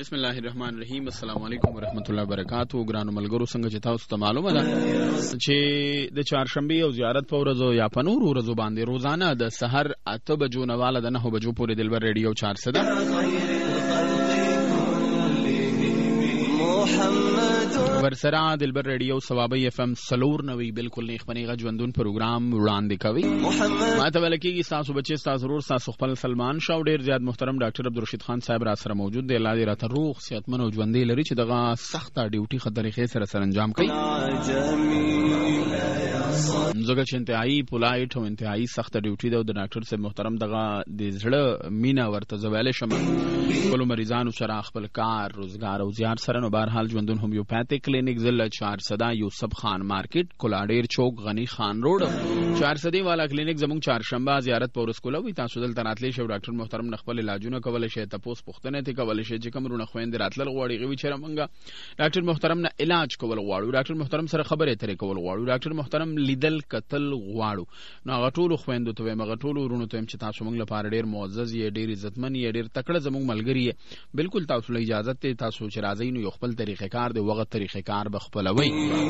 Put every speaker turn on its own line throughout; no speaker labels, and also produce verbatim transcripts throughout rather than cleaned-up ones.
بسم الله الرحمن الرحیم. السلام علیکم ورحمۃ اللہ وبرکاتہ. ګرانو ملګرو څنګه چې تاسو ته معلومه ده چې د چهارشنبه او زیارت په ورځو یا په نورو ورځو باندې روزانه د سحر اته بجو نه واله د نهه بجو پورې دلبر ریډیو چار سده ورسره دلبر ریډیو ثوابي اف ام سلور نوي بالکل نه خپنی غجوندون پروګرام وړاندې کوي. ما ته ولکېږي تاسو بچي تاسو ضرور تاسو خپل سلمان شاو ډیر زیات محترم ډاکټر عبدالرشید خان صاحب را سره موجود دی. الله دې راته روغ صحتمن او ژوندې لري چې دغه سخته ډیوټي خطرې سره سره انجام کوي. زګه چې انتهایی پولایټ او انتهایی سخته ډیوټي ده د ډاکټر صاحب محترم دغه د زړه مینا ورته زویل شم ټول مریضانو سره خپل کار روزګار او زیار سره نو بهر حال ژوندون هومیوپاتیک کلینک ضلع چار سده یوسف خان مارکیټ کولاډیر چوک غنی خان روډ چار سده والا کلینک زموږ چهارشنبه زیارت پورس کولوي. تاسو دلته راتلی شو ډاکټر محترم خپل علاجونه کولای شي تاسو پوښتنه ته کولای شي چې کوم رونه خويند راتل غواړي غوي چې رمنګا ډاکټر محترم نه علاج کول غواړو ډاکټر محترم سره خبرې ترې کول غواړو ډاکټر محترم لیدل قتل غواړو نو غټولو خويندو ته مغټولو رونو ته چې تاسو موږ لپاره ډیر معزز یې ډیر عزتمن یې ډیر تکړه زموږ ملګری بالکل تاسو له اجازه ته تاسو چې راځي نو یو خپل طریقې کار دی وغه طریقې کار بخپلوي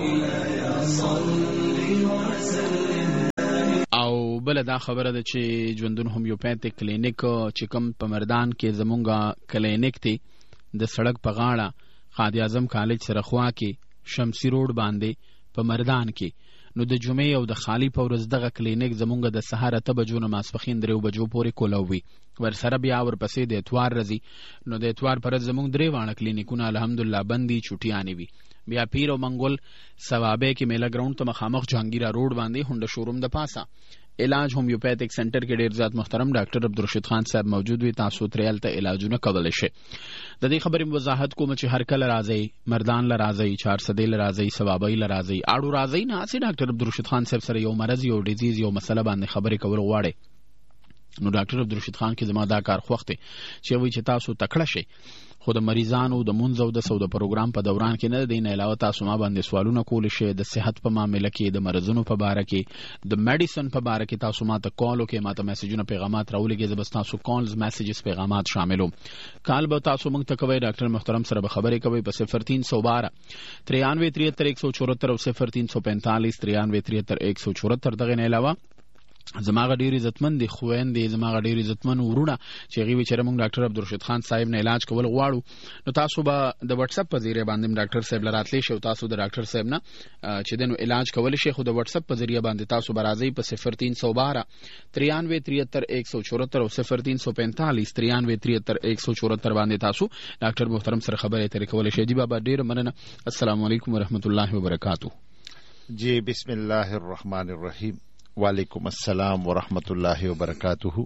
او بل دا خبره ده چې ژوندون هومیوپاتیک کلینیک چې کوم په مردان کې زمونږه کلینیک دی د سړک په غاړه قائد اعظم کالج سره خوا کې شمسی روډ باندې په مردان کې نو د جمعې او د خالی په ورځ دغه کلینیک زمونږه د سهار اته بجو نه ماسپخین درې بجو پورې کولوي. ور سره بیا ورپسې د اتوار ورځې نو د اتوار پر زمونږ درې وانه کلینیکونه الحمدلله بندي چټیانی وي. بیا پیر او منګول ثوابه کې میلا ګراوند ته مخامخ جهانگیرا روډ باندې هونډه شوروم د پاسا علاج هومیوپاتیک سنټر کې ډیر زیات محترم ډاکټر عبدالرشید خان صاحب موجود وي. تاسو تریال ته علاجونه کولای شئ. د دې خبرې وضاحت کوم چې هر کله راځي مردان ل راځي چار سده ل راځي ثوابي ل راځي اړو راځي نه اسی ډاکټر عبدالرشید خان صاحب سره یو مرض یو ډیزیز یو مسله باندې خبرې کول غواړي نو ډاکټر عبدالرشید خان کې زما دا کار خوخته چې وی چې تاسو تکړه شئ خو د مریضانو د منځو د سودا پروګرام په دوران کې نه دین علاوه تاسو ما باندې سوالونه کول شي د صحت په معاملې کې د مرزونو په باره کې د میډیسن په باره کې تاسو ما ته کال وکړئ ما ته میسجونه پیغامات راولېږئ زه بس تاسو کالز میسجز پیغامات شاملو کال به تاسو موږ ته کوئ ډاکټر محترم سره به خبرې کوئ په صفر تین سو بارہ ترانوے تریہتر ایک سو چورہتر او صفر تین سو پینتالیس ترانوے تریہتر ایک سو چورہتر دغه نه علاوه زماغه ډیر عزتمن دي خويندې زماغه ډیر عزتمن ورونه چې غوي چې موږ ډاکټر عبدالرشید خان صاحب نه علاج کول غواړو نو تاسو به د واتس اپ په ذریعہ باندې ډاکټر صاحب لراتلی شو تاسو د ډاکټر صاحب نه چې دنو علاج کول شي خو د واتس اپ په ذریعہ باندې تاسو به راځي په صفر تین سو بارہ ترانوے تریہتر ایک سو چورہتر او صفر تین سو پینتالیس ترانوے تریہتر ایک سو چورہتر باندې تاسو ډاکټر محترم سره خبرې ترې کول شي. دی بابا ډیر مننه. السلام علیکم ورحمت الله وبرکاتہ.
جی بسم الله الرحمن الرحیم. وعلیکم السلام ورحمت الله وبرکاتہ.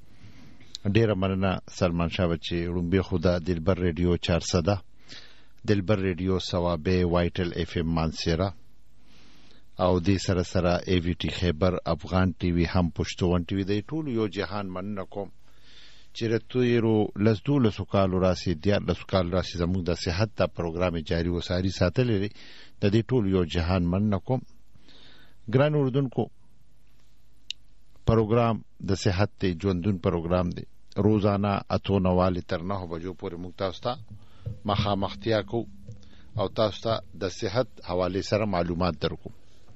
ډیر مننه سلمان شاه بچي رومبه خدا دلبر ریډیو چار سده دلبر ریډیو ثوابه وایټل اف ام مانسیرا او دې سره سره ای وی ټی خیبر افغان ټي وي هم پښتون ټي وي د ټول یو جهان مننه کوم چې رتویرو لزدو لسکالو راسي دیا لسکال راسي زموږ د صحت ته پروګرام جاری وساري ساتلې د دې ټول یو جهان مننه کوم. ګران اردوونکو پروګرام د صحت ته ژوندون پروګرام دی روزانه اتو نواله تر نه بجو پورې موږ تاسو ته مخامختیا کو او تاسو ته د صحت حواله سره معلومات درکو.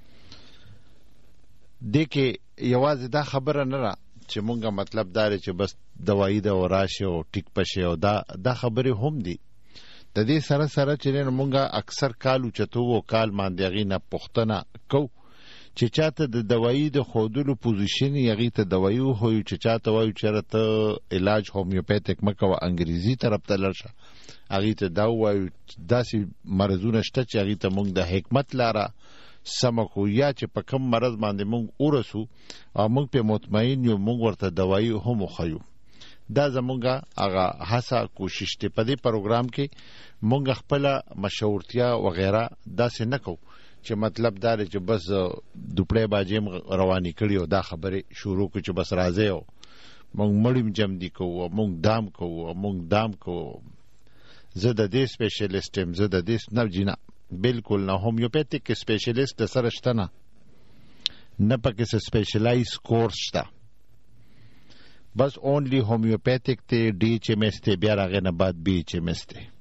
د کې یوازې دا خبره نه را چې مونږه مطلب دا چې بس دوايي د وراشه او ټیک پشه او دا دا خبره هم دي د دې سره سره چې مونږه اکثر کالو چتو او کال ماندغې نه پښتنه کو چې چاته د دوايي د خودلو پوزیشن یغی ته دوايي هو چې چاته وایي چې ته علاج هومیوپاتیک مکه او انګریزي طرف ته لرشه هغه ته دا وایي داسې مرزونه شته چې هغه ته مونږ د حکمت لاره سمکو یا چې په کم مرض باندې مونږ ورسو او مونږ په مطمئن یو مونږ ورته دوايي هم خو دا زمونږه هغه هڅه کوشش ته په دې پروګرام کې مونږ خپل مشورتیا و غیره داسې نکو چې مطلب دا چې بس دوپړې باجیم رواني کړی او دا خبره شروع کو چې بس راځي او مونږ مړیم جام دي کو او مونږ دام کو او مونږ دام کو زه د دې سپیشلیست هم زه د دې نه جنا بالکل نه هومیوپاتیک سپیشلیست سره شته نه نه پکې څه سپیشلایز کورس شته بس اونلی هومیوپاتیک ته ډي ایچ ام اس ته بیا راغې نه بعد بي ایچ ام اس ته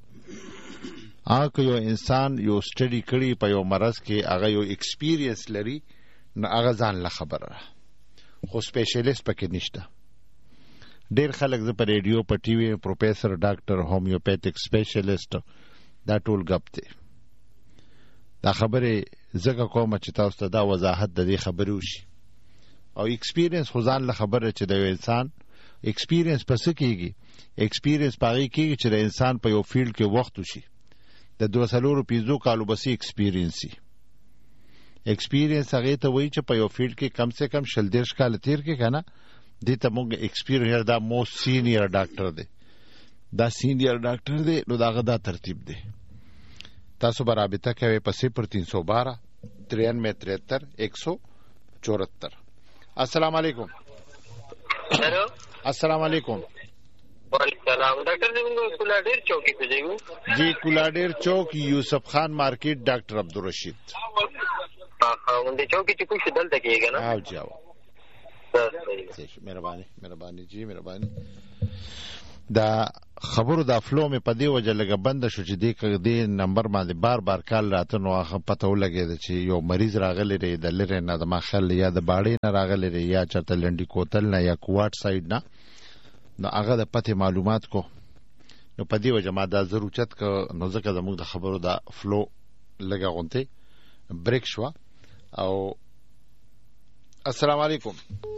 هغه یو انسان یو سټډي کړي په یو مرض کې هغه یو ایکسپیرینس لري نو هغه ځان له خبره خو سپیشلیست پکې نشته. ډېر خلک زه په ریډیو په ټي وي پروفیسر ډاکټر هومیوپیتھک سپیشلیست دا ټول ګپ دی. دا خبرې ځکه کومه چې تاسو ته دا وضاحت د دې خبرې وشي او ایکسپیرینس خو ځان له خبره چې د یو انسان ایکسپیرینس پس کېږي. ایکسپیرینس په هغې کېږي چې د انسان په یو فیلډ کې وخت وشي د دوه څلورو پنځو کالو بسې ایکسپیرینس وي. ایکسپیرینس هغې ته وایي چې په یو فیلډ کې کم سے کم شل دېرش کاله تېر کړې که نه دې ته موږ ایکسپیرینس دا موسٹ سینیر ډاکټر دی دا سینیر ډاکټر دی نو د هغه دا ترتیب دی. تاسو به رابطه کوئ په صفر تین سو بارہ ترانوے ترہتر ایک سو چورہتر. السلام علیکم.
ہیلو
السلام علیکم.
وعلیکم السلام. ڈاکٹر صاحب کولاډیر چوکی پہ جائیو.
جی کولاډیر چوک یوسف خان مارکیٹ ډاکټر عبدالرشید.
ها ها اون دې چوکی چې کوم دلته کېږي نه.
او جاو. مهرباني مهرباني جی مهرباني. دا خبرو دا فلو مې په دې وجه لږه بنده شو چې دې دې نمبر باندې بار بار کال راته نو هغه پته ولګېده چې یو مریض راغلی دی د لرې نه د ما خیال یا د باړې نه راغلی دی یا چېرته لنډي کوتل نه یا کوواټ سایډ نه نو هغه د پتې معلومات کو نو په دې وجه ما دا زر اوچت که نو ځکه زموږ د خبرو دا فلو لږه غونتې بریک شوه. او السلام علیکم.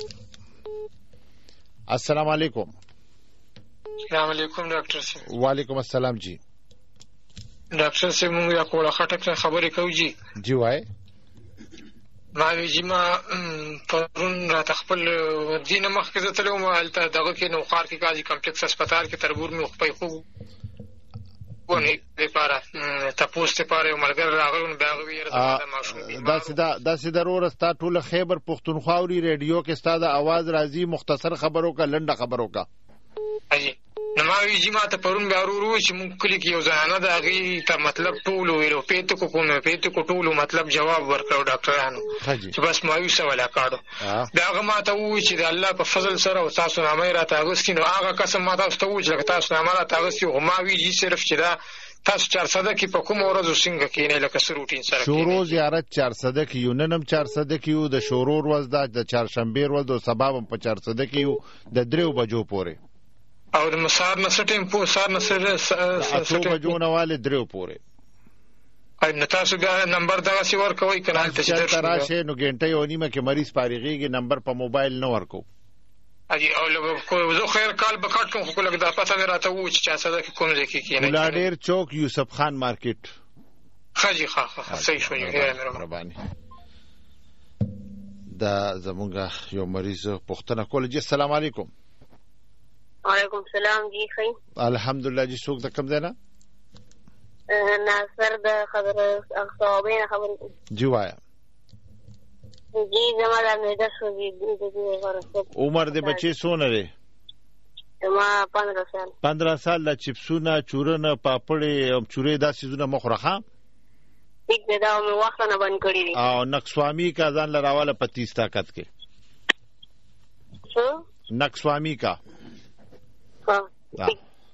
السلام علیکم.
السلام علیکم ډاکټر صاحب.
وعلیکم السلام جی.
ډاکټر صاحب موږ یا کوړه خټک خبرې کوو جی.
جی وای.
ما وی جی ما پرون راته خپل دینه مخکې زه تللی وم هلته دغه کې نوقار کې قاضي کمپلکس هسپتال کې تربور مې خپی خوب ونې دپاره تپوس دپاره یو ملګری راغلی نو بیا هغه ویل زما د ماشوم
داسې دروره ستا ټوله خیبر پښتونخوا اوري ریډیو کې ستا د اواز راځي مختصر خبر وکړه لنډه خبر وکړه.
اجي نو ما وی جی ما ته پرون بیا ورو ورو چې مونږ کلي کې یو زنانه د هغې ته مطلب ټولو ایروپیتکو کوموپیتکو ټولو مطلب جواب ورکړو ډاکټرانو چې بس مایوسه ولا کاړو. بیا هغه ما ته ووایي چې د الله په فضل سره او تاسو نامه یې راته اخیستې نو هغه قسم ما تاسو ته ووایي چې لکه تاسو نامه راته اخیستې خو ما وی جي صرف چې دا تاسو چارسده کې په کومه ورځو څنګه کښېنئ لکه څه روټین سره
شورو زیارت چارسده کې یو نن هم چارسده کې یو د شورو ورځ ده د چهارشنبې ورځ د سبا هم په چارسده کې یو د دریو بجو پورې
او د سهار نه څه ټایم پورې سهار نه
څه اتو بجو نه والې دریو پورې.
نو تاسو بیا نمبر دغسې ورکوئ که نه هلته چې
دلته راشئ نو ګنټه یو نیمه کې مریض فارغېږي نمبر په موبایل نه ورکو.
او زه خیر کال به کټ کوم خو لږ دا پته مې راته ووایي چې چارسده کې کوم ځای کې کښېنئ.
کولاډیر چوک یوسف خان مارکیټ.
ښه جي ښه ښه صحیح شو.
مهرباني. دا زمونږ یو مریض پوښتنه کوله. جی السلام علیکم.
وعلیکم السلام جی ښه.
الحمدلله جی څوک د کوم ځای نه؟
ناصر د خبره صوابۍ نه خبرې کوم.
جی وایه.
جی زما د معده سوځي.
عمر د بچې څونه دی؟
زما پندرہ سال.
پندرہ سال. د چپسونه چورنه پاپړې چورې دا څیزونه مه خوره ښه؟
ټیک دی دا مې وخته نه بند کړي دي.
او نقصوامي کا ځان له راواله په تیس طاقت کې.
څه؟
نقصوامي کا.
ها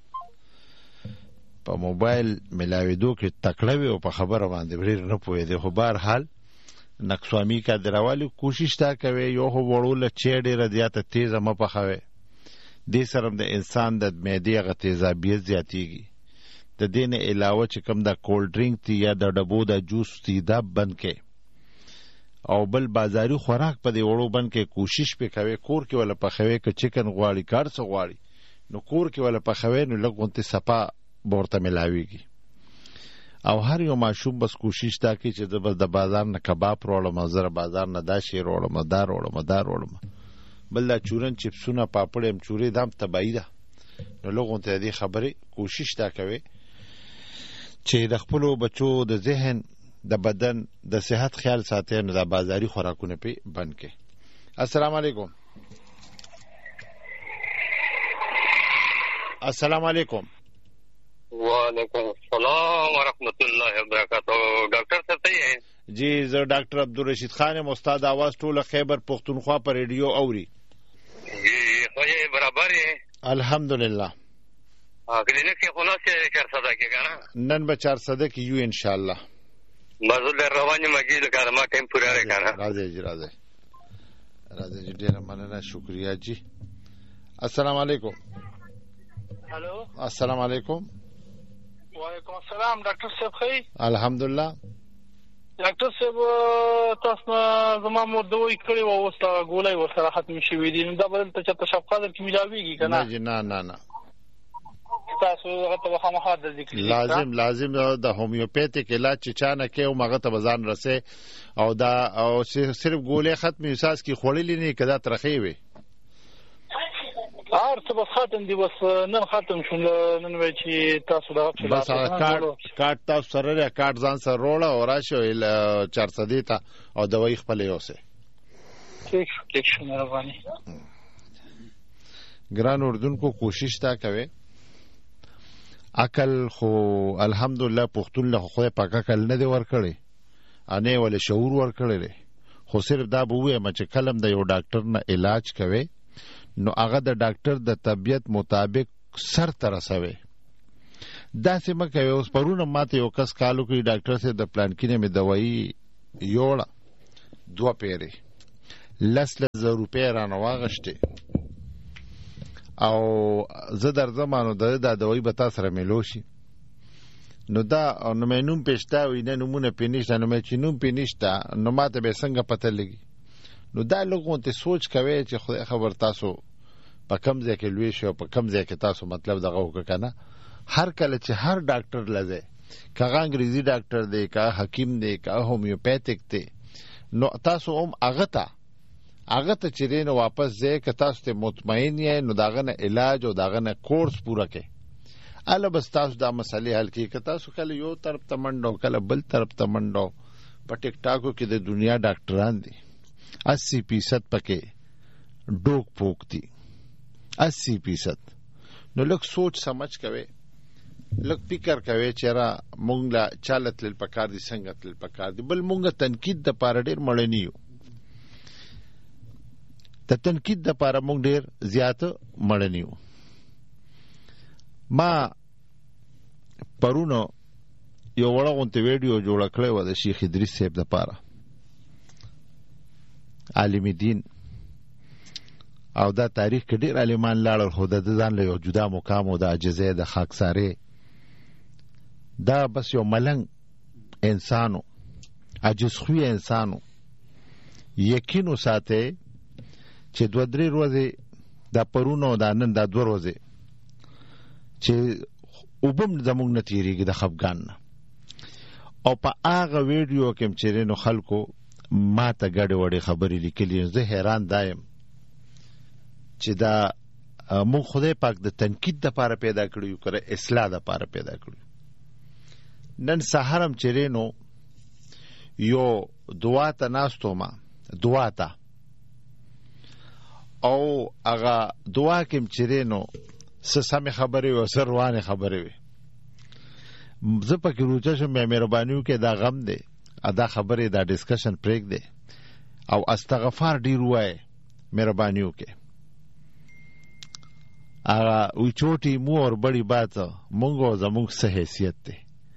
په موبایل ملاوېدو کې تکړه وي او په خبره باندې ډېر نه پوهېدی خو بهرحال نقصوامي کا د راوالي کوشش دا کوي یو خو وړوله چای ډېره زیاته تیزه مه پخوئ. دې سره د انسان د معدې هغه تیزابیت زیاتېږي. د دې نه علاوه چې کوم دا کولډ ډرینک دي یا د ډبو دا جوس دي دا بند کړئ او بل بازاري خوراک په دې وړو بند کړئ. کوشش پې کوئ کور کې وله پخوئ که چکن غواړي که هر څه غواړي نو کور کې ولا پخوي نو لږ غونتې صفا ورته ملاویږي. او هر یو ماشوم بس کوشش دا کوي چې زه بس د بازار نه کباب راوړم زه د بازار نه دا شی راوړم دا راوړم دا راوړم بل دا چورن چپسونه پاپړې امچورې دا هم تباهي ده. نو لږ غونتې د دې خبرې کوشش دا کوي چې د خپلو بچو د ذهن د بدن د صحت خیال ساتئ نو دا بازاري خوراکونه پې بند کړئ. السلام علیکم. السلام علیکم.
وعلیکم السلام ورحمۃ اللہ وبرکاتہ. ڈاکٹر صاحب صحیح ہے
جی؟ زه ډاکټر عبدالرشید خان یم. استاد आवाज ټوله خیبر پښتونخوا په ریډیو اوري.
جی خو برابر ہے
الحمدلله.
کلینیک کې خو ناسې چارسده کې که نه
نن به چارسده کې یو انشاءالله
بس در روان یم جي د کار ما ټایم پوره دی که نه
راځئ جي راځئ راځئ جي ډېره مننه شکریه جي السلام علیکم
هلو
السلام علیکم
وعلیکم السلام ډاکټر صاحب ښه
الحمدلله
ډاکټر صاحب تاسو نه زما مور دوايي کړې وه اوس هغه ګولۍ ورسره ختمې شوي دي نو دا به دلته چېرته شب قدر کې میلاوېږي که
نه جي نه نه نه
تاسو هغه ته به خامخا درځي
لازم لازم د هومیوپیتیک علاج چې چا نه کوي او هغه ته به ځان رسې او دا او صرف ګولۍ ختمې ساس کې خوړلې نه که دا ترخې وي
هر څه بس ختم دي بس نن ختم شو نن وایي چې تاسو دغه
بس هغه کارت کارت تاسو سره لرئ کارت ځان سره روړه او راشئ چارسدې ته او دوايي خپله یوسئ
ٹھیک شو ٹھیک شو مهرباني
ګران اردوونکو کوشش تا کوئ عقل خو الحمدلله پښتون له خدای پاک عقل نه دی ورکړی انې ولې شعور ورکړی دی خو صرف دا به ووایم چې کله هم د یو ډاکټر نه علاج کوئ نو هغه د ډاکټر د طبیعت مطابق سر ته رسوي داسې مه کوئ اوس پرونه ماته یو کس کال وکړي ډاکټر صاحب د پلانکي نه مې دوایي یوړه دوه پیرې لس لس زره روپۍ رانه واغشتې او زه درځم نو د دا دوایي به تا سره میلو شي نو دا نو مې نوم پې شته وي نه نومونه پې نشته نو مې چې نوم پې نشته نو ماته به یې څنګه پته لګي نو دا لږ غونتې سوچ کوئ چې خدای خبر تاسو په کم ځای کې لوی شي او په کم ځای کې تاسو مطلب دغه وکړه که نه هر کله چې هر ډاکټر لځئ که هغه انګریزي ډاکټر دی که حکیم دی که هومیوپیتیک دی نو تاسو هم هغه ته هغه ته چې دی نو واپس ځئ که تاسو ته مطمئن یې نو د هغه نه علاج او د هغه نه کورس پوره کړئ هله بس تاسو دا مسلې حل کړي که تاسو کله یو طرف ته منډه کله بل طرف ته منډه په ټیک ټاکو کې د دنیا ډاکټران دي اسی فیصد پکې ډوک پوک دي اسی فیصد نو لږ سوچ سمجھ کوئ لږ فکر کوئ چې را مونږ له چاله تلل پکار دي څنګه تلل پکار دي بل مونږ تنقید دپاره ډېر مړني یو د تنقید دپاره مونږ ډېر زیاته مړني یو ما پرونه یو وړه غونتې ویډیو جوړه کړې وه د شیخ ادریس صاحب دپاره عالم دین او دا تاریخ کې ډېر عالمان لاړل خو د ځان له یو جدا مقام او د عجزۍ د خاکسارۍ دا بس یو ملنګ انسانو عجز خوی انسانو یقین وساتئ چې دوه درې ورځې دا پرونه او دا نن دا دوه ورځې چې اوبه هم زموږ نه تېرېږي د خفګان نه او په هغه ویډیو کې هم چې نو خلکو ما ته ګډې وډې خبرې لیکلي زه حیران دا یم چې دا مونږ خدای پاک د تنقید دپاره پیدا کړي یو که اصلاح دپاره پیدا کړي نن سهار هم چې نو یو دعا ته ناست وم دعا ته او هغه دعا کې هم چې نو څه سمې خبرې وې او څه روانې خبرې وې زه پکې روچه شم بیا مهرباني وکړئ دا غم دی دا خبرې دا ډسکشن پرېږدئ او استغفار ډېر ووایئ مهرباني وکړئ هغه وی چوټی مو اور بڑی بات مونږ او زمونږ څه حیثیت دی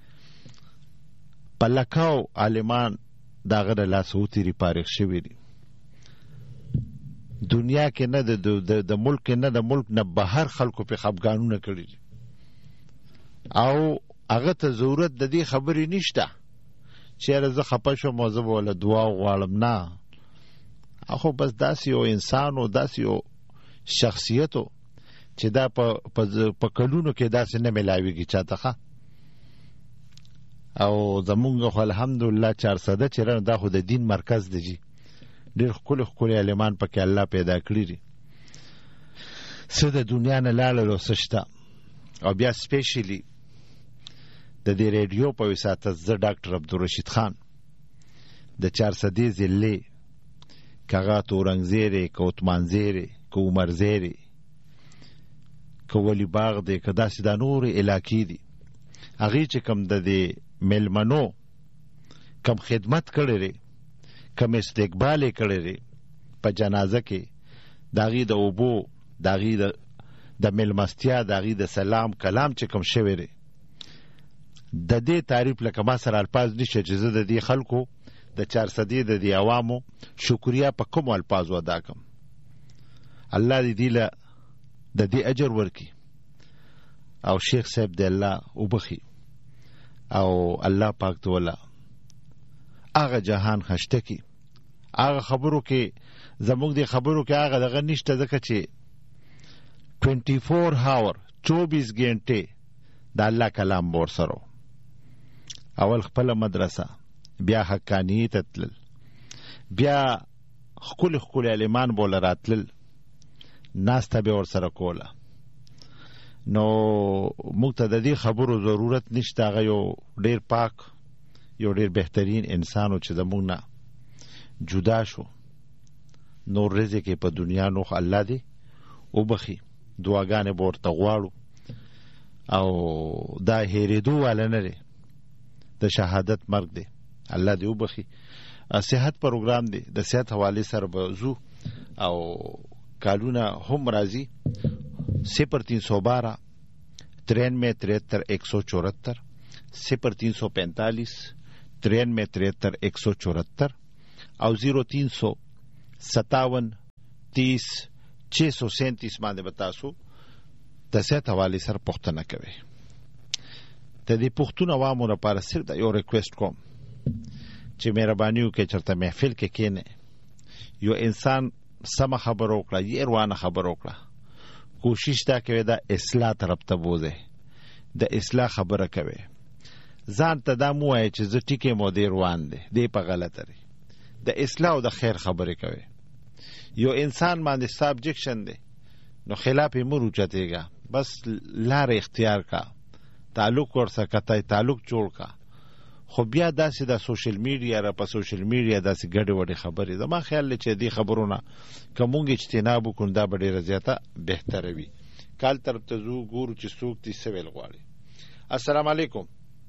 په لکاو عالمان د هغه د لاسه وتېري فارغ شوي دي دنیا کې نه د ملک نه د ملک نه بهر خلکو پې خفګانونه کړي دي او هغه ته ضرورت د دې خبرې نشته چې یاره زه خفه شوم او زه به وله دعا غواړم نه خو بس داسې یو انسان و داسې یو شخصیت و چې دا په کلونو کې داسې نه میلاویږي چاته ښه او زمونږ خو الحمدلله چارسده چې رانه دا خو د دین مرکز دی جي ډېر ښکلي ښکلي عالمان پکې الله پیدا کړي دي څه د دنیا نه لاړل او څه شته او بیا سپیشلی د دې ریډیو په وساطت زه ډاکټر عبدالرشید خان د چارسدې ضلعې که هغه تورنګزیرې که عثمانزیرې که عمرزیرې که ولی باغ دی که داسې دا نورې علاقې دي هغې چې کوم د دې میلمنو کم خدمت کړی دی کم استقبال یې کړی دی په جنازه کې د هغې د اوبو د هغې د میلمستیا د هغې د سلام کلام چې کوم شوی دی د دې تعریف لکه ما سره الفاظ نشته چې زه د دې خلکو د چارصدي د دې عوامو شکریا په کومو الفاظو ادا کړم. الله دې دې له د دې اجر ورکړي او شیخ صاحب دې الله وبخي او الله پاک ته ولا هغه جهان خشته کی هغه خبرو کې زموږ دې خبرو کې هغه دغه نشته ځکه چې ټوینټي فور هاور چوبیس ګنټې د الله کلام ور سره اول خپل مدرسه بیا حقانی ته تلل بیا خپل خپل علمان بوله راتلل ناسته به ور سره کوله نو موږ ته د دې خبرو ضرورت نشته. هغه یو ډیر پاک یو ډیر بهترین انسانو چې زموږ نه جدا شو نور رزق په دنیا نو الله دی وبخي دعاګانې به ورته غواړو او دا هېرېدو والا نه دی د شهادت مرګ دی الله دی وبخي. صحت پروګرام دی د صحت حواله سره به زو او کالونه هم راځي صفر تین سو بارہ ترانوے تریہتر ایک سو چورہتر صفر تین سو پینتالیس ترانوے تریہتر ایک سو چورہتر او زیرو تین سو ستاون تیس چھ سو سینتیس باندې بتاسو د صحت حواله سره پوښتنه کوي. ته دې پښتون عوامو لپاره صرف دا یو ریکویسټ کوم چې مهرباني وکړئ چېرته محفل کې کښېنئ یو انسان سمه خبره وکړه یې روانه خبره وکړه کوشش دا کوي دا اصلاح طرف ته بوځئ د اصلاح خبره کوي ځان ته دا مو وایئ چې زه ټیکې مو دی روان دی دی په غلطه دی د اصلاح او د خیر خبرې کوي. یو انسان باندې ستا ابجکشن دی نو خلاف یې مه روچتېږه بس لاره اختیار کا تعلق ورسره کتی تعلق جوړ کا خو بیا داسې د سوشل میډیا را په سوشل میډیا داسې ګډې وډې خبرې زما خیال دی چې دې خبرونه که مونږ اجتناب وکړو دا به ډېره زیاته بهتره وي. کال طرف ته ځو ګورو چې څوک دې څه ویل غواړي. السلام علیکم.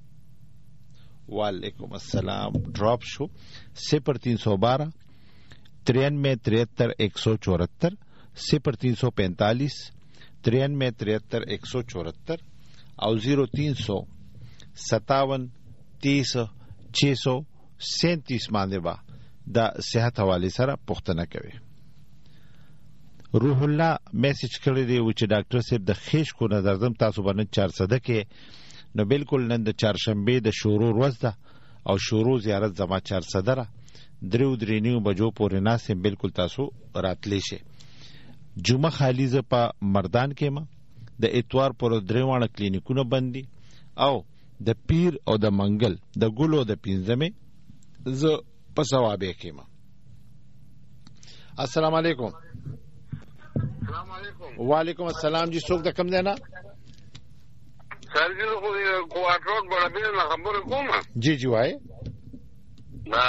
وعلیکم السلام. ډراپ شو صفر تین سو بارہ ترانوے تریہتر ایک سو چورہتر صفر تین سو پینتالیس ترانوے تریہتر ایک سو چورہتر او زیرو تین سو ستاون تیس چھ سو سینتیس باندې با د صحت حواله سره پوښتنه کوي. روح الله میسج کړی دی چې ډاکټر صاحب د خېش کو نظر زم تاسو باندې چارصده کې نو بالکل نن د چهارشنبه د شروع ورځ ده او شروع زیارت زما چارصده را درو درینیو بجو پورې ناسم بالکل تاسو راتلی شي. جمعه خالی ز په مردان کې ما د اتوار پر دریوانه کلینیکونه بندي او د پیر او د منګل د ګلو د پینځمه ز په ثوابه کې ما. السلام علیکم.
السلام علیکم.
وعلیکم السلام. جی څوک د کم دینا
سر جی خو کوارټروډ باندې نه خبر کوم.
جی جی وای
دا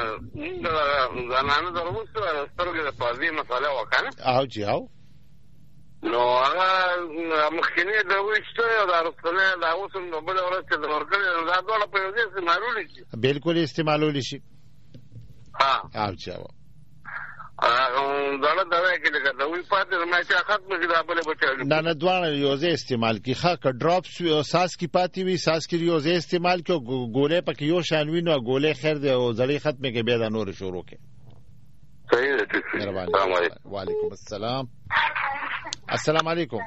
زنانه دروسته سترګې د پازي مساله وکړه
او جی او
نو هغه مخکنی د وښته د ارسنه د اوسم نو بل ورته د ورکړې دا ډول په یوه ځای استعمالول شي
بالکل استعمالول شي.
ها
او جی او
دا دا کې دا د وی پاتې ما چې ختم کړي دا بل بچو
نه نه دوه یو ځای استعمال کی ښه ک ډراپس ساس کی پاتې وي ساس کی یو ځای استعمال کو ګولې پکې یو شانوي نو ګولې خیر دی او زړی ختمه کې به دا نور شروع کې.
صحیح ده. السلام علیکم.
وعلیکم السلام. السلام علیکم.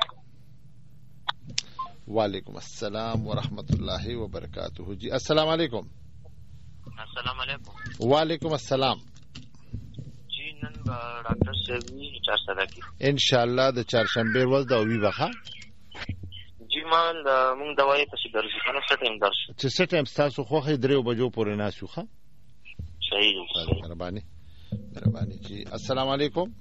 وعلیکم السلام ورحمۃ اللہ وبرکاتہ. جی السلام علیکم.
السلام علیکم.
وعلیکم السلام.
جی نن ډاکټر سیوی چارصده کی
ان شاء الله د چهارشنبه ورځ دا وی بخا
جی مان د مونږ دوايي پسې درځو کنه څه ټیم درځو
چې څه ټیم تاسو خو خې درو بجو پورې ناسو ښه.
صحیح ده.
مهرباني مهرباني. جی السلام علیکم.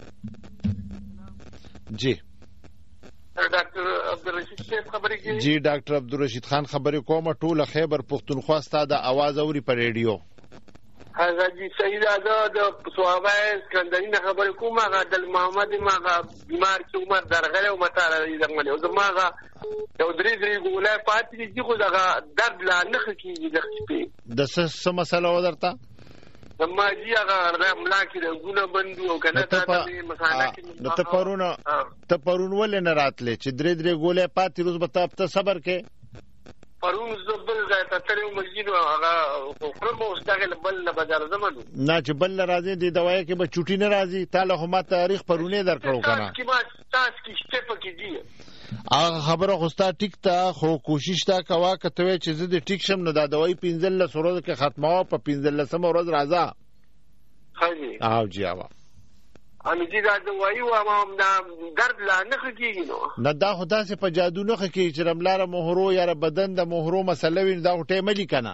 جی
ډاکټر عبدالرشید صاحب خبرې کوي.
جی ډاکټر عبدالرشید خان خبرې کوم. ټول خیبر پختونخوا ستاسو د आवाज اوري په ریډیو.
هغه جی سید آزاد صحابه اسکندرینه خبرې کوم. هغه د محمد ماغه بیمار چې عمر درغله او متاره دغه او زماغه یو درې درې ګولای پاتې دي خو دغه درد لا نه کیږي د خپې
د څه مسله ودرته
زما جی هغه ملا کې رنګونه بندو او کنه دا د مسانه کې
نو ته پرونه ته پرون ولې نه راتلې چې درې درې ګولې پاتې روز به ته صبر کې
پرون زبل ځای ته ترې مسجد هغه خپل اوس دغه بل نه بازار زمانو
نه چې بل راځي د دوايي کې به چوټي نه راځي تعالی هم تاریخ پرونه درکړو کنه
تاسو کې ما تاسو کې شته پکې دی
هغه خبره خوستا ټیک تا خو کوشش تا کوا کته چې زه د ټیک شم نه دا دوايي پنځل له سورو کې ختمه په پنځل لسم ورځ راځه
خاجي
او جی اوا
ان دې دا دوايي و ما درد لا نه کیږي نو
نه دا خدا سي په جادو نه کیږي چې رملاره مهرو یا بدن د مهرو مسله وین دا ټیمه لیکنه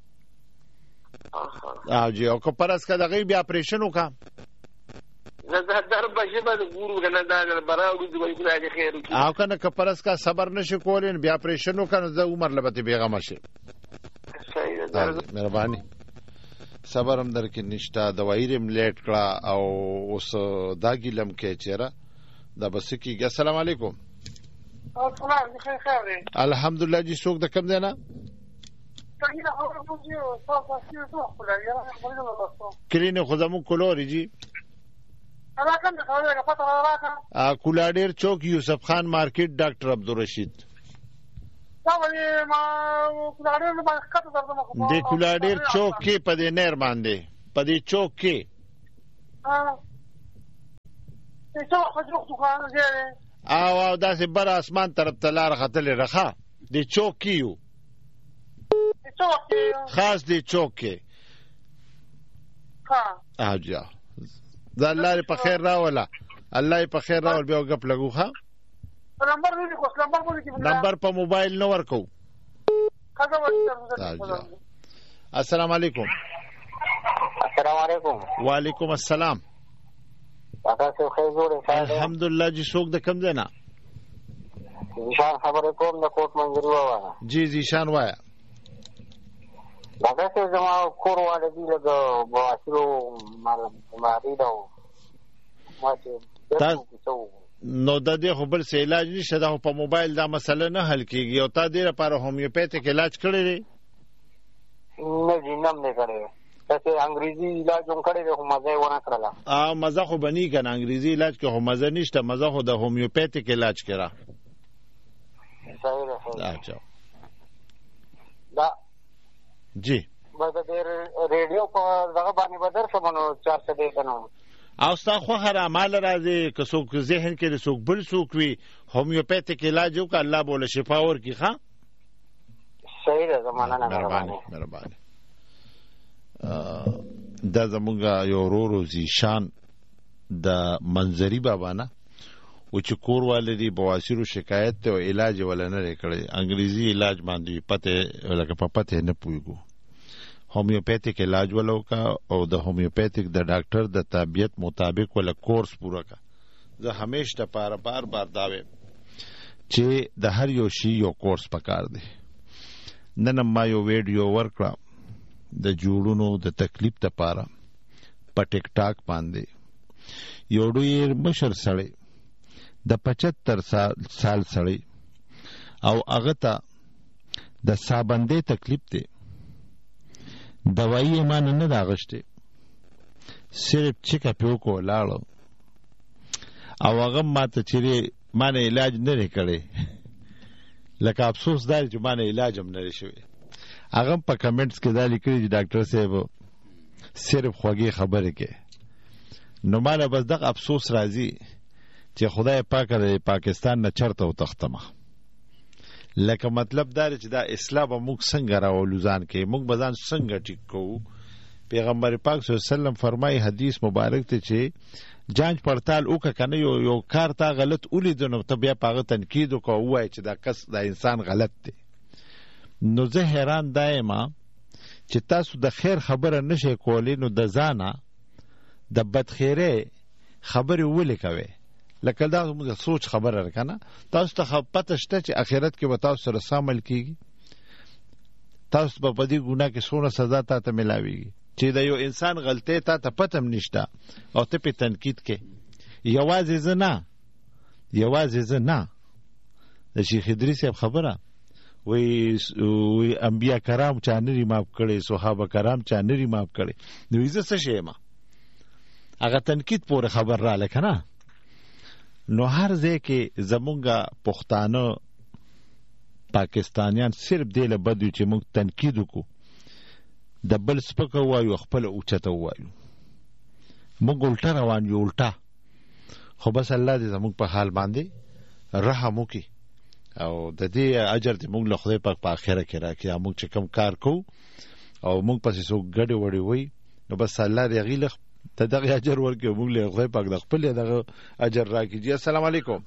او جی او کو پرس کا دغه بیا اپریشن وکا
نه دا در بشه به ګورو کنه دا براو دې وای خدای خیر وکړي
او کنه کپرس کا صبر نشي کولین بیا اپریشن وکنه د عمر لبته بیغم شي
صحیح ده
مهرباني صبر هم درکې نشتا دوايي رم لیټ کړه او اوس دا ګلم کې چیرې دا بس کیږي. السلام علیکم.
السلام خیر خیر
الحمدلله جی څوک د کم دی نه کلینه خو زمو کولوري جی کولاډیر چوک یوسف خان مارکیټ ډاکټر عبدالرشید د کولاډیر چوک کې په دې نیر باندې په دې چوک کې او او داسې بر اسمان طرف ته لار ختلې رخه د چوک کې یو خاص د چوک کې ها اجا دا الله په خیر راولا الله په خیر راول بیا غپ لګو ها
نمبر دې کو نمبر مو کې
نمبر په موبایل نو ورکو. السلام علیکم.
السلام علیکم.
وعلیکم السلام.
تاسو خیر جوړ
الحمدلله جی څوک د کم دینا
زیشان خبره کوم د کوټ منځري واه
جی زیشان وایا
دا څه زما کور والا دی له بواسرو مال ماري دا
تاسو نو د دې خبر سه علاج نشته دا په موبایل دا مسله نه حل کیږي او تا دې لپاره هومیوپیتیک علاج کړی دی
نه جنم نه کړی تاسو انګریزي علاج هم کړی دی خو مزه ونه کړلا
ا مزه خو بنی کنه انګریزي علاج کې خو مزه نشته مزه خو د هومیوپیتیک علاج کړه
صحیح ده
اچھا
دا
جی
بس د ریډیو په دغه باندې بدر سمونو چار څه دی کنه
او ستا خو هر مال راځي که څوک ذهن کې څوک بل څوک وي هومیوپیتیک علاج وکړه الله بوله شفا ورکړي ښه
صحیح ده زمانہ نه
مهرباني مهرباني دا زمونږ یو ورور زیشان د منظری بابا نه او چې کور والدي بواسیرو شکایت ته او علاج ولا نه کړی انګریزي علاج باندې پته لکه په پته نه پويګو هومیوپیتیک علاج ولو کا او د هومیوپیتیک د ډاکټر د طبيعت مطابق ولا کورس پورا کا زه همیشه لپاره بار بار داوي چې د هر یو شی یو کورس پکار دی. نن ما یو ویډیو ورکړه د جوړونو د تکلیف لپاره په ټیک ټاک باندې یو ډیر مشر سړی د پچهتر سال سال سړی او هغه ته د سابندې تکلیف دی دوايي مان نه داغشته صرف چیک اپ کو لاړو او هغه ماته چې مانه علاج نه کړي لکه افسوس دار چې مانه علاج هم نه شوی هغه په کمنټس کې دا لیکلي چې ډاکټر صاحب صرف خوږی خبره کې نو مانه بس دغه افسوس راځي چې خدای پاک د پاکستان نه چرته او تختمه لکه مطلب دا چې دا اسلام موږ څنګه راولو ځان کې موږ بزان څنګه ټیک کوو. پیغمبر پاک صلی الله علیه وسلم فرمایي حدیث مبارک ته چې جانچ پړتال وکړه کنه یو یو کار تا غلط ولید نو ته بیا پاغه تنقید وکوای چې دا کس دا انسان غلط دی. نو زه حیران دایما چې تاسو د خیر خبره نشئ کولی نو د ځانه د بدخیره خبره ولې کوي لکه دا موږ سوچ خبره راکنه تاسو ته پته شته چې اخرت کې به تاسو سره سامل کیږي تاسو په بدی ګناه کې سونه سزا ته ملاويږي چې دا یو انسان غلطه ته ته پته نشته او ته په تنقید کې یوازې زه نه یوازې زه نه د شیخ ادریس خبره وی انبیا کرام چا نری معاف کړي، صحابه کرام چا نری معاف کړي. نو زه څه شیم؟ هغه تنقید پورې خبر را لکه نه. نو هر ځای کې زمونږه پښتانه پاکستانیان صرف دی له بد وي چې موږ تنقید وکړو، د بل سپکه ووایو، خپله اوچته ووایو. موږ الټه روان یو، الټه. خو بس الله دې زموږ په حال باندې رحم وکړي او د دې اجر دې موږ له خدای پاک په آخره کې راکړي. موږ چې کوم کار کوو او موږ پسې څوک ګډې وړې وایي، نو بس الله دې هغې له ته دغه اجر ورکړي، موږ له خدای پاک د خپل دغه اجر راکړي. جی السلام علیکم.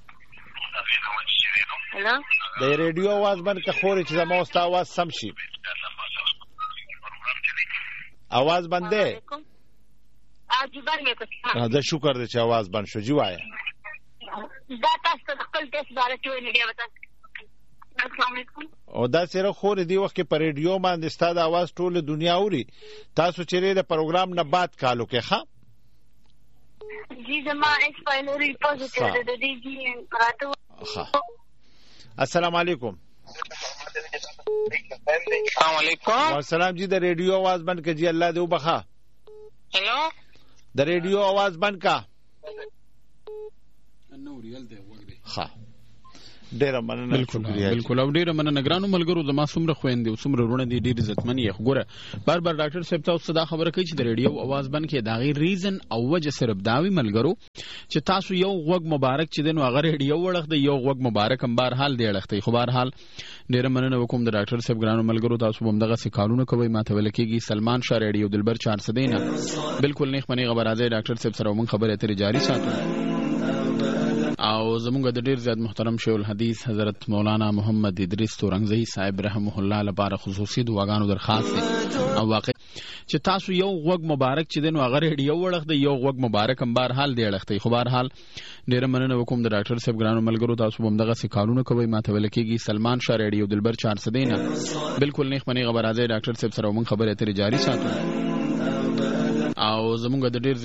د ریډیو आवाज بند که خورې چې زما ستا आवाज سم شي. आवाज بند دی؟ دا شکر دی چې आवाज بند شو. جی وایه.
دا تاسو ته خپل ټیسټ باره کې ویل دی. السلام علیکم.
او دا سره خورې دی وخت کې په ریډیو باندې ستا د आवाज ټول دنیا اوري. تاسو چې د پروګرام نه بعد کالو کې ښه؟
جی زما ایکسپایلری پوزټیو ده د دې جی راته.
ښه. السلام علیکم.
السلام علیکم.
والسلام. جی د ریډیو आवाज بند کړه. جی الله دې وبخا.
هلو.
د ریډیو आवाज بند کا.
نو ریال دی وګړي.
ښه. ډیره مننه.
بالکل بالکل او ډیره مننه ګرانو ملګرو. زما څومره خويندې او څومره ورونه دي ډیر عزتمن یې. ګوره بار بار ډاکټر صاحب تاسو دا خبره کوي چې د ریډیو आवाज بند کې دا غي ریزن او وجه صرف داوی ملګرو چې تاسو یو غوږ مبارک چې دنو هغه ریډیو وړخ دی، یو غوږ مبارک هم بهر حال دی وړخ. خو بهر حال ډیره مننه وکوم د ډاکټر صاحب ګرانو ملګرو. تاسو هم دغه څه کارونه کوي. ماته ویل کېږي سلمان شاه ریډیو دلبر چار سو دینه بالکل نیخ منی خبر راځي. ډاکټر صاحب سره موږ خبره اترې جاری ساتو او زمونږ د ډیر زیات محترم شیخ الحدیث حضرت مولانا محمد ادریس تورنګزئی صاحب رحمه الله لپاره خصوصي دعاګانو درخواست دی. او واقع چې تاسو یو غوږ مبارک چې دنو هغه ریډیو وړخ دی، یو غوږ مبارک هم بهر حال دی وړخ. خو بهر حال ډیره مننه وکوم د ډاکټر صاحب ګرانو ملګرو. تاسو هم دغه څه کارونه کوي. ماته ویل کېږي سلمان شاه ریډیو دلبر چار سو دینه بالکل نیخ منی خبر راځي. ډاکټر صاحب سره موږ خبره اترې جاری ساتو او زمونږ د ډیر